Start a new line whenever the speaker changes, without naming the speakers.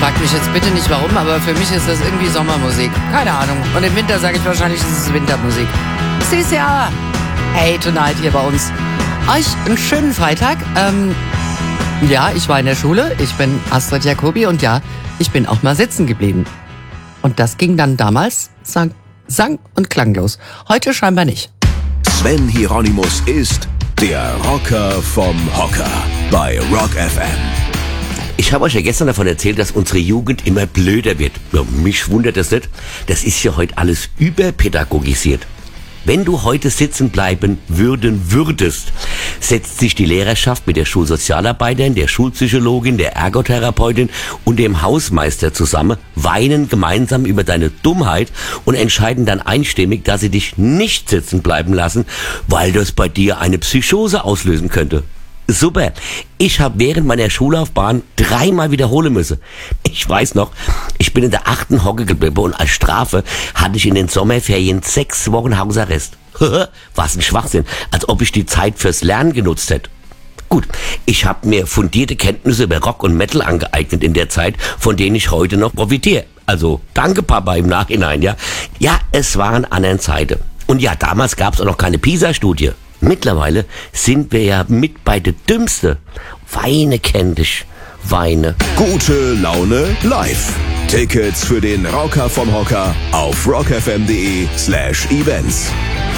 Fragt mich jetzt bitte nicht warum, aber für mich ist das irgendwie Sommermusik. Keine Ahnung. Und im Winter sage ich wahrscheinlich, es ist Wintermusik. Siehst ja. Hey, Tonight hier bei uns. Euch einen schönen Freitag. Ja, ich war in der Schule. Ich bin Astrid Jacobi und ja, ich bin auch mal sitzen geblieben. Und das ging dann damals sang und klanglos. Heute scheinbar nicht.
Sven Hieronymus ist der Rocker vom Hocker bei Rock FM.
Ich habe euch ja gestern davon erzählt, dass unsere Jugend immer blöder wird. Ja, mich wundert das nicht. Das ist ja heute alles überpädagogisiert. Wenn du heute sitzen bleiben würdest, setzt sich die Lehrerschaft mit der Schulsozialarbeiterin, der Schulpsychologin, der Ergotherapeutin und dem Hausmeister zusammen, weinen gemeinsam über deine Dummheit und entscheiden dann einstimmig, dass sie dich nicht sitzen bleiben lassen, weil das bei dir eine Psychose auslösen könnte. Super. Ich habe während meiner Schullaufbahn 3-mal wiederholen müssen. Ich weiß noch, ich bin in der 8. Hocke geblieben und als Strafe hatte ich in den Sommerferien 6 Wochen Hausarrest. Was ein Schwachsinn, als ob ich die Zeit fürs Lernen genutzt hätte. Gut, ich habe mir fundierte Kenntnisse über Rock und Metal angeeignet in der Zeit, von denen ich heute noch profitiere. Also danke Papa im Nachhinein, ja. Ja, es waren anderen Zeiten. Und ja, damals gab es auch noch keine PISA-Studie. Mittlerweile sind wir ja mit bei der Dümmste. Weine kenn dich, weine.
Gute Laune live. Tickets für den Rocker vom Hocker auf rockfm.de/events.